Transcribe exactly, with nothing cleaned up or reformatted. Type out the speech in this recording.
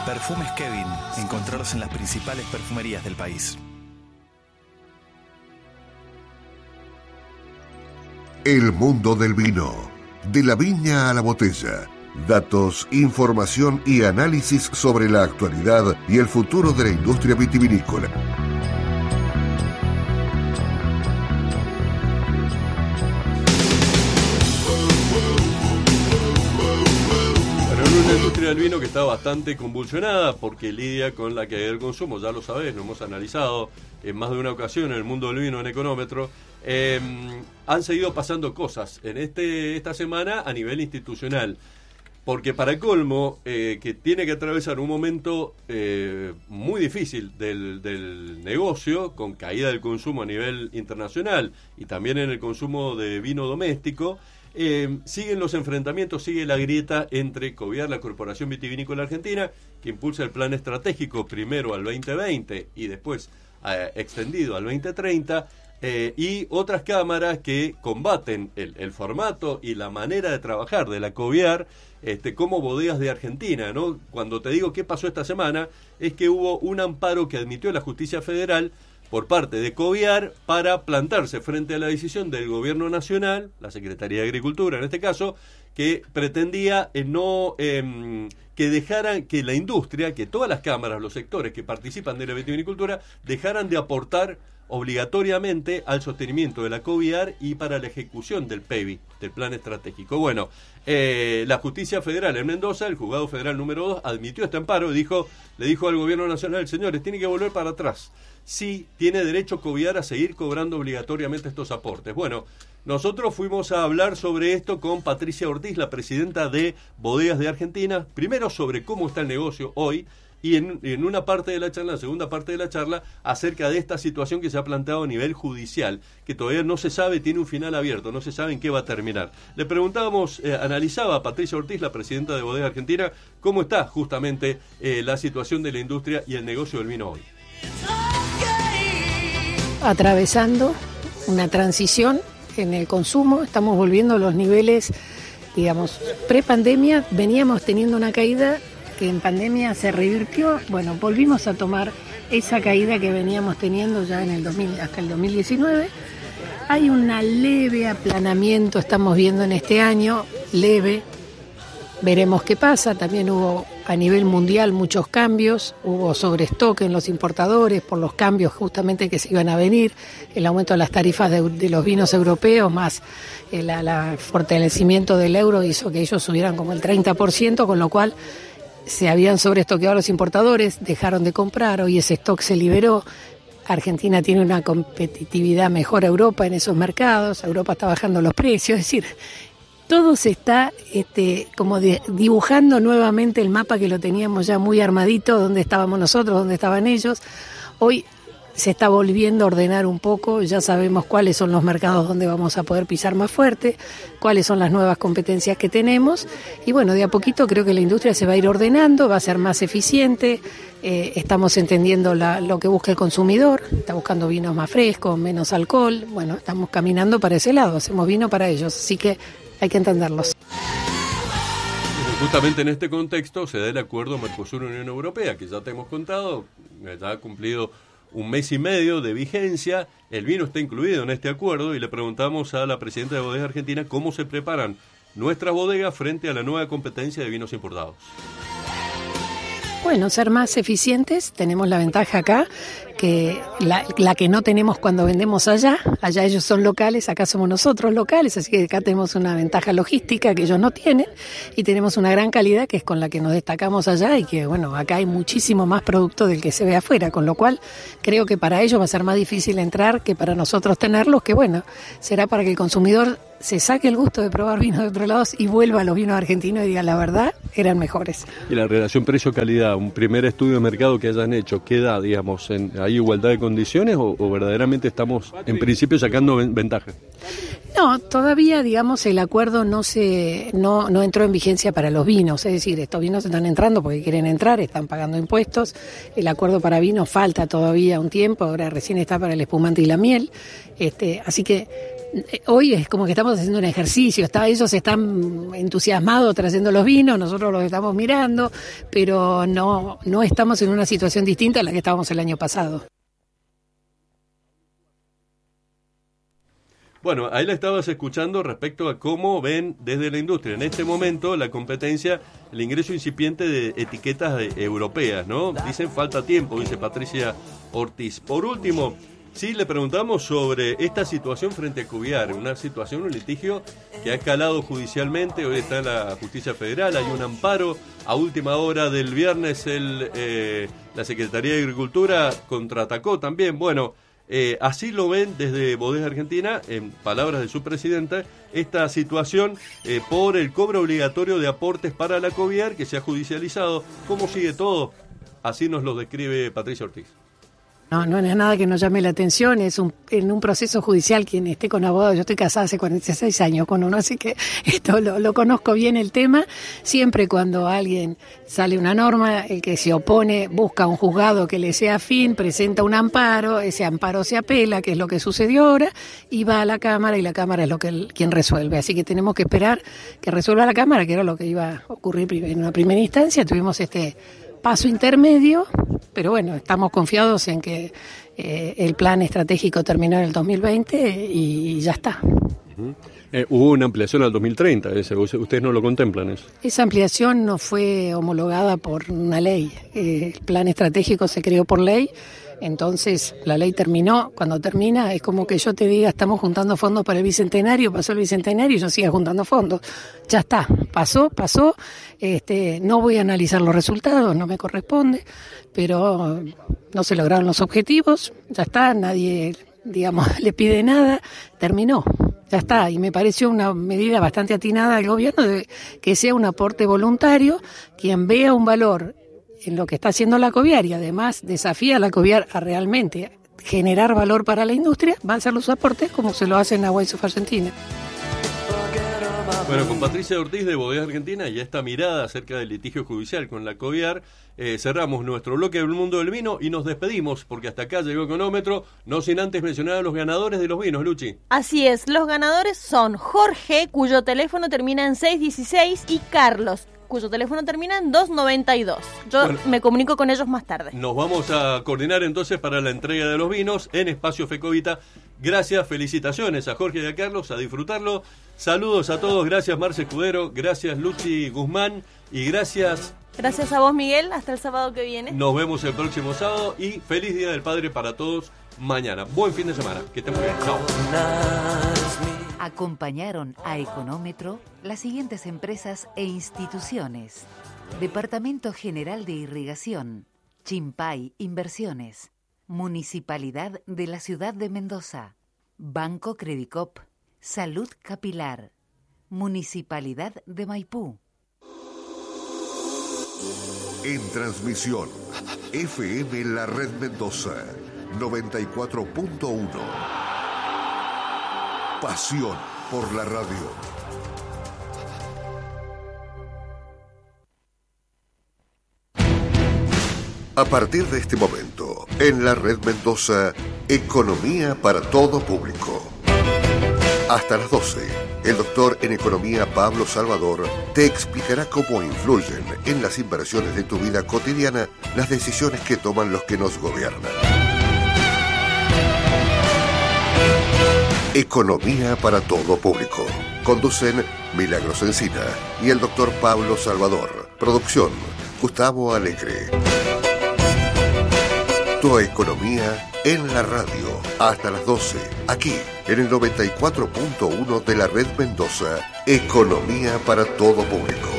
Perfumes Kevin. Encontrarlos en las principales perfumerías del país. El mundo del vino. De la viña a la botella. Datos, información y análisis sobre la actualidad y el futuro de la industria vitivinícola. Una industria del vino que está bastante convulsionada porque lidia con la caída del consumo, ya lo sabés, lo hemos analizado en más de una ocasión en el mundo del vino en Económetro. Eh, han seguido pasando cosas en este esta semana a nivel institucional, porque para colmo, eh, que tiene que atravesar un momento eh, muy difícil del, del negocio, con caída del consumo a nivel internacional y también en el consumo de vino doméstico. Eh, siguen los enfrentamientos, sigue la grieta entre Coviar, la Corporación Vitivinícola Argentina, que impulsa el plan estratégico primero al veinte veinte y después eh, extendido al veinte treinta, eh, y otras cámaras que combaten el, el formato y la manera de trabajar de la Coviar este, como bodegas de Argentina, ¿no? Cuando te digo qué pasó esta semana, es que hubo un amparo que admitió la Justicia Federal por parte de Coviar para plantarse frente a la decisión del Gobierno Nacional, la Secretaría de Agricultura en este caso, que pretendía eh, no eh, que dejaran que la industria, que todas las cámaras, los sectores que participan de la vitivinicultura, dejaran de aportar obligatoriamente al sostenimiento de la Coviar y para la ejecución del P E V I, del Plan Estratégico. Bueno, eh, la Justicia Federal en Mendoza, el Juzgado Federal número dos, admitió este amparo y dijo, le dijo al Gobierno Nacional, señores, tiene que volver para atrás. Sí, tiene derecho Coviar a seguir cobrando obligatoriamente estos aportes. Bueno, nosotros fuimos a hablar sobre esto con Patricia Ortiz, la presidenta de Bodegas de Argentina, primero sobre cómo está el negocio hoy, y en, en una parte de la charla, en la segunda parte de la charla, acerca de esta situación que se ha planteado a nivel judicial, que todavía no se sabe, tiene un final abierto, no se sabe en qué va a terminar. Le preguntábamos, eh, analizaba a Patricia Ortiz, la presidenta de Bodegas Argentina, cómo está justamente eh, la situación de la industria y el negocio del vino hoy. Atravesando una transición en el consumo, estamos volviendo a los niveles, digamos, pre-pandemia, veníamos teniendo una caída que en pandemia se revirtió, bueno, volvimos a tomar esa caída que veníamos teniendo ya en el dos mil hasta el dos mil diecinueve. Hay un leve aplanamiento, estamos viendo en este año, leve, veremos qué pasa. También hubo a nivel mundial muchos cambios, hubo sobrestock en los importadores por los cambios justamente que se iban a venir, el aumento de las tarifas de, de los vinos europeos, más el, el fortalecimiento del euro hizo que ellos subieran como el treinta por ciento, con lo cual se habían sobreestoqueado los importadores, dejaron de comprar, hoy ese stock se liberó. Argentina tiene una competitividad mejor a Europa en esos mercados, Europa está bajando los precios, es decir, todo se está este, como de, dibujando nuevamente el mapa que lo teníamos ya muy armadito, donde estábamos nosotros, donde estaban ellos. Hoy se está volviendo a ordenar un poco, ya sabemos cuáles son los mercados donde vamos a poder pisar más fuerte, cuáles son las nuevas competencias que tenemos, y bueno, de a poquito creo que la industria se va a ir ordenando, va a ser más eficiente, eh, estamos entendiendo la, lo que busca el consumidor, está buscando vinos más frescos, menos alcohol, bueno, estamos caminando para ese lado, hacemos vino para ellos, así que hay que entenderlos. Justamente en este contexto se da el acuerdo Mercosur-Unión Europea, que ya te hemos contado, ya ha cumplido un mes y medio de vigencia, el vino está incluido en este acuerdo y le preguntamos a la presidenta de Bodegas Argentina cómo se preparan nuestras bodegas frente a la nueva competencia de vinos importados. Bueno, ser más eficientes, tenemos la ventaja acá, que la, la que no tenemos cuando vendemos allá, allá ellos son locales, acá somos nosotros locales, así que acá tenemos una ventaja logística que ellos no tienen y tenemos una gran calidad que es con la que nos destacamos allá y que bueno, acá hay muchísimo más producto del que se ve afuera, con lo cual creo que para ellos va a ser más difícil entrar que para nosotros tenerlos, que bueno, será para que el consumidor se saque el gusto de probar vinos de otros lados y vuelva a los vinos argentinos y diga la verdad, eran mejores. Y la relación precio-calidad, un primer estudio de mercado que hayan hecho, ¿qué da, digamos, en, hay igualdad de condiciones o, o verdaderamente estamos en principio sacando ventaja? No, todavía, digamos, el acuerdo no se no, no entró en vigencia para los vinos, es decir, estos vinos están entrando porque quieren entrar, están pagando impuestos, el acuerdo para vinos falta todavía un tiempo, ahora recién está para el espumante y la miel, este, así que hoy es como que estamos estamos haciendo un ejercicio, está, ellos están entusiasmados trayendo los vinos, nosotros los estamos mirando, pero no, no estamos en una situación distinta a la que estábamos el año pasado. Bueno, ahí la estabas escuchando respecto a cómo ven desde la industria en este momento la competencia, el ingreso incipiente de etiquetas de, europeas, ¿no? Dicen falta tiempo, dice Patricia Ortiz. Por último, sí le preguntamos sobre esta situación frente a Cuviar, una situación, un litigio que ha escalado judicialmente, hoy está en la justicia federal, hay un amparo, a última hora del viernes el, eh, la Secretaría de Agricultura contraatacó también, bueno... Eh, así lo ven desde Bodega Argentina, en palabras de su presidenta, esta situación eh, por el cobro obligatorio de aportes para la Coviar que se ha judicializado. ¿Cómo sigue todo? Así nos lo describe Patricia Ortiz. No, no es nada que nos llame la atención, es un, en un proceso judicial quien esté con abogado. Yo estoy casada hace cuarenta y seis años con uno, así que esto lo, lo conozco bien el tema. Siempre cuando alguien sale una norma, el que se opone busca un juzgado que le sea afín, presenta un amparo, ese amparo se apela, que es lo que sucedió ahora, y va a la Cámara y la Cámara es lo que el, quien resuelve. Así que tenemos que esperar que resuelva la Cámara, que era lo que iba a ocurrir en una primera instancia. Tuvimos este paso intermedio, pero bueno, estamos confiados en que eh, el plan estratégico terminó en el dos mil veinte y ya está. Uh-huh. Eh, hubo una ampliación al dos mil treinta, ese, ¿ustedes no lo contemplan eso? Esa ampliación no fue homologada por una ley, eh, el plan estratégico se creó por ley, entonces la ley terminó. Cuando termina es como que yo te diga estamos juntando fondos para el Bicentenario, pasó el Bicentenario y yo siga juntando fondos, ya está, pasó, pasó, este, no voy a analizar los resultados, no me corresponde, pero no se lograron los objetivos, ya está, nadie, digamos, le pide nada, terminó. Ya está, y me pareció una medida bastante atinada del gobierno de que sea un aporte voluntario, quien vea un valor en lo que está haciendo la Coviar y además desafía a la Coviar a realmente generar valor para la industria, va a hacer los aportes como se lo hacen a Wines of Argentina. Bueno, con Patricia Ortiz de Bodega Argentina y esta mirada acerca del litigio judicial con la Coviar, eh, cerramos nuestro bloque del mundo del vino y nos despedimos porque hasta acá llegó Económetro, no sin antes mencionar a los ganadores de los vinos, Luchi. Así es, los ganadores son Jorge, cuyo teléfono termina en seis dieciséis, y Carlos, cuyo teléfono termina en dos noventa y dos. Yo bueno, me comunico con ellos más tarde. Nos vamos a coordinar entonces para la entrega de los vinos en Espacio Fecovita. Gracias, felicitaciones a Jorge y a Carlos, a disfrutarlo. Saludos a todos, gracias Marce Escudero, gracias Luchi Guzmán y gracias... Gracias a vos, Miguel, hasta el sábado que viene. Nos vemos el próximo sábado y feliz Día del Padre para todos mañana. Buen fin de semana, que estén muy bien. Chao. Acompañaron a Económetro las siguientes empresas e instituciones: Departamento General de Irrigación, Chimpay Inversiones, Municipalidad de la Ciudad de Mendoza, Banco Credicop, Salud Capilar, Municipalidad de Maipú. En transmisión, F M La Red Mendoza, noventa y cuatro punto uno. Pasión por la radio. A partir de este momento, en la Red Mendoza, Economía para todo público. Hasta las doce, el doctor en Economía Pablo Salvador te explicará cómo influyen en las inversiones de tu vida cotidiana las decisiones que toman los que nos gobiernan. Economía para todo público. Conducen Milagros Encina y el doctor Pablo Salvador. Producción, Gustavo Alegre. Tu economía en la radio. Hasta las doce, aquí en el noventa y cuatro punto uno de la Red Mendoza. Economía para todo público.